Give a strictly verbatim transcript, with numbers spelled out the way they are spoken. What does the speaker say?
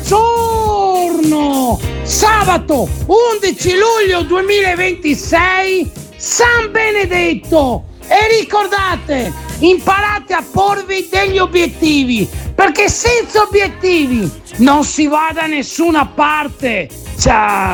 Buongiorno! Sabato undici luglio duemilaventisei, San Benedetto! E ricordate, imparate a porvi degli obiettivi, perché senza obiettivi non si va da nessuna parte. Ciao!